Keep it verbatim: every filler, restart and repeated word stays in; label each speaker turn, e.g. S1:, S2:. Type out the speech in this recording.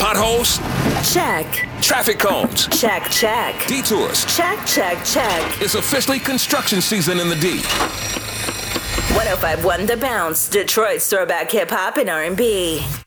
S1: Potholes?
S2: Check.
S1: Traffic cones?
S2: Check, check.
S1: Detours?
S2: Check, check, check.
S1: It's officially construction season in the D.
S2: one oh five point one The Bounce, Detroit's throwback hip hop and R and B.